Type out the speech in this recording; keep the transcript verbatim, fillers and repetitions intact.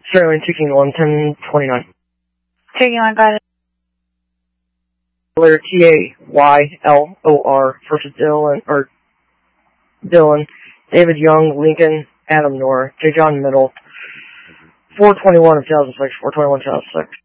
Certainly taking on ten twenty-nine. Taking on guidance. Letter T A Y L O R, first is Dylan, or Dylan, David Young, Lincoln, Adam Nor, J. John Middle, four twenty-one of two thousand six, four twenty-one of two thousand six.